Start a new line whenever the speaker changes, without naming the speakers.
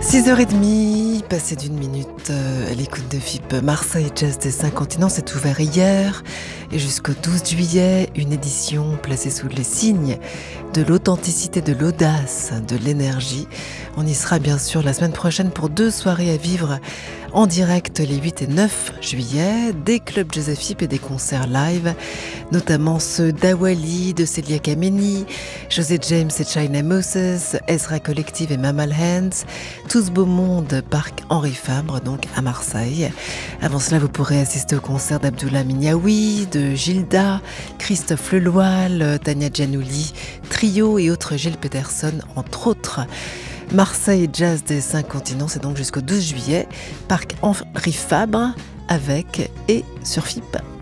6h30, passé d'une minute à l'écoute de FIP. Marseille Jazz des 5 continents s'est ouvert hier et jusqu'au 12 juillet, une édition placée sous les signes de l'authenticité, de l'audace, de l'énergie. On y sera bien sûr la semaine prochaine pour 2 soirées à vivre en direct les 8 et 9 juillet, des clubs Jazz FIP et des concerts live, notamment ceux d'Awali, de Célia Kameni, José James et China Moses, Ezra Collective et Mammal Hands, Tous Beau Monde, Parc Henri Fabre, donc à Marseille. Avant cela, vous pourrez assister au concert d'Abdullah Mignaoui, de Gilda, Christophe Leloil, Tania Gianouli, Trio et autres Gilles Peterson, entre autres. Marseille Jazz des 5 continents, c'est donc jusqu'au 12 juillet, Parc Henri Fabre, avec et sur FIP.